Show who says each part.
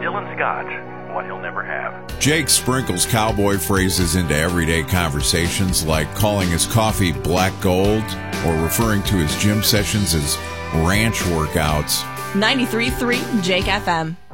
Speaker 1: Dylan Scott, what he'll never have.
Speaker 2: Jake sprinkles cowboy phrases into everyday conversations, like calling his coffee black gold or referring to his gym sessions as ranch workouts.
Speaker 3: 93.3 Jake FM.